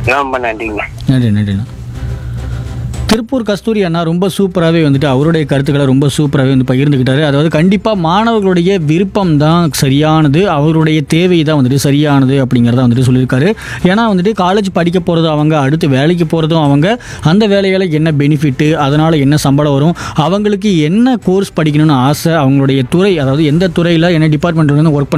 ரொம்ப நன்றிங்க. நன்றி நன்றிண்ணா. திருப்பூர் கஸ்தூரி அண்ணா ரொம்ப சூப்பராகவே வந்துட்டு அவருடைய கருத்துக்களை ரொம்ப சூப்பராகவே வந்து பகிர்ந்துக்கிட்டாரு. அதாவது கண்டிப்பாக மாணவர்களுடைய விருப்பம் தான் சரியானது, அவருடைய தேவை தான் வந்துட்டு சரியானது அப்படிங்கிறத வந்துட்டு சொல்லியிருக்காரு. ஏன்னா வந்துட்டு காலேஜ் படிக்க போகிறதும் அவங்க, அடுத்து வேலைக்கு போகிறதும் அவங்க, அந்த வேலையால் என்ன பெனிஃபிட்டு, அதனால் என்ன சம்பளம் வரும், அவங்களுக்கு என்ன கோர்ஸ் படிக்கணும்னு ஆசை, அவங்களுடைய துறை, அதாவது எந்த துறையில் என்ன டிபார்ட்மெண்ட்டில் வந்து ஒர்க் பண்ண